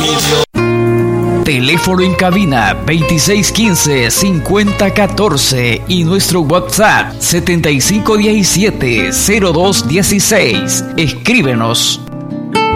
Teléfono en cabina 2615-5014 y nuestro WhatsApp 7517-0216. Escríbenos.